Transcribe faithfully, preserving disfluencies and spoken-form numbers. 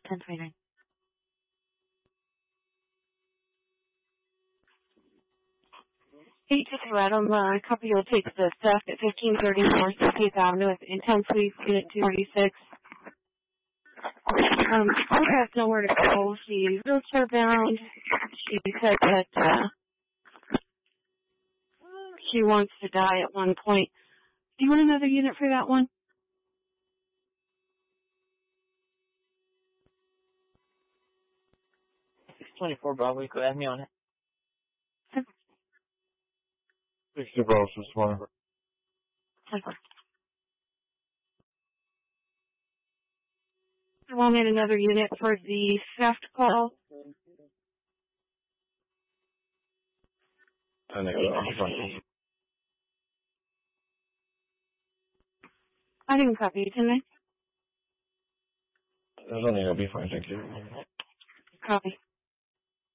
ten twenty-nine. eight to Adam, uh, copy will take the theft at fifteen thirty North sixtieth Avenue with Intense Suite, Unit two thirty-six. Um, Brooke has nowhere to go. She's wheelchair bound. She said that, uh, she wants to die at one point. Do you want another unit for that one? six twenty-four Bravo, go ahead me on it. sixty Bravo, six twenty-four. I wanted another unit for the theft call. I think it's fine. I didn't copy it, didn't I? I don't think it'll be fine, thank you. Copy.